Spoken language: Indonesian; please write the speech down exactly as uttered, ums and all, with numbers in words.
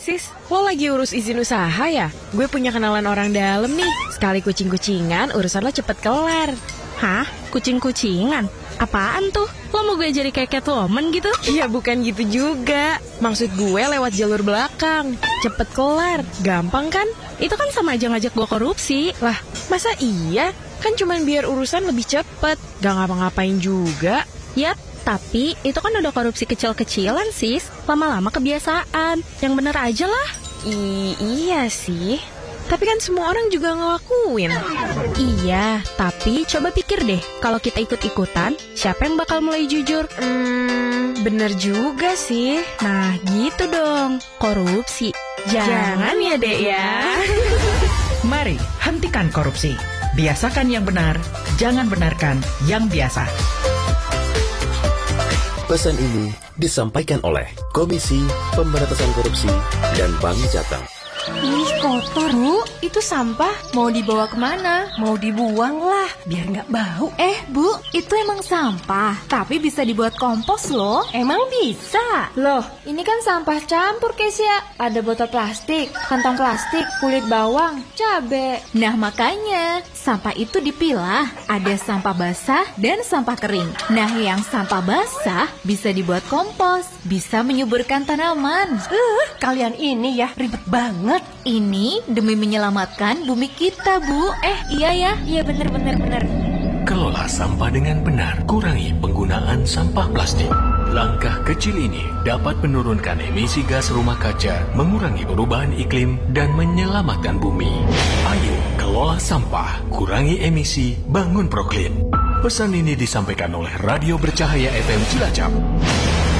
Sis, lo lagi urus izin usaha ya? Gue punya kenalan orang dalam nih. Sekali kucing-kucingan, urusan lo cepet kelar. Hah? Kucing-kucingan? Apaan tuh? Lo mau gue jadi kayak Catwoman gitu? Ya bukan gitu juga. Maksud gue lewat jalur belakang. Cepet kelar, gampang kan? Itu kan sama aja ngajak gue korupsi. Lah, masa iya? Kan cuman biar urusan lebih cepet. Gak ngapa-ngapain juga. Yap, tapi itu kan udah korupsi kecil-kecilan sis. Lama-lama kebiasaan. Yang bener aja lah. I- iya sih. Tapi kan semua orang juga ngelakuin. Iya, tapi coba pikir deh, kalau kita ikut-ikutan, siapa yang bakal mulai jujur? Hmm, bener juga sih. Nah, gitu dong. Korupsi. Jangan, Jangan ya, Dek ya. Mari, hentikan korupsi. Biasakan yang benar, jangan benarkan yang biasa. Pesan ini disampaikan oleh Komisi Pemberantasan Korupsi dan Bank Jateng. Ih, kotor, Bu. Itu sampah. Mau dibawa kemana? Mau dibuang lah, biar nggak bau. Eh, Bu, itu emang sampah. Tapi bisa dibuat kompos loh. Emang bisa? Loh, ini kan sampah campur, Kesia. Ada botol plastik, kantong plastik, kulit bawang, cabe. Nah, makanya sampah itu dipilah. Ada sampah basah dan sampah kering. Nah, yang sampah basah bisa dibuat kompos. Bisa menyuburkan tanaman. Uh, kalian ini ya ribet banget. Ini demi menyelamatkan bumi kita, Bu. Eh, iya ya. Iya bener-bener bener. Kelola sampah dengan benar. Kurangi penggunaan sampah plastik. Langkah kecil ini dapat menurunkan emisi gas rumah kaca, mengurangi perubahan iklim, dan menyelamatkan bumi. Ayo, kelola sampah, kurangi emisi, bangun Proklin. Pesan ini disampaikan oleh Radio Bercahaya F M Cilacap.